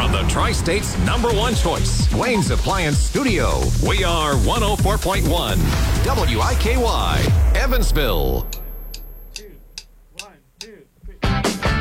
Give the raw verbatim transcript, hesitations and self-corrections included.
From the Tri-State's number one choice, Wayne's Appliance Studio, we are one oh four point one W I K Y, Evansville.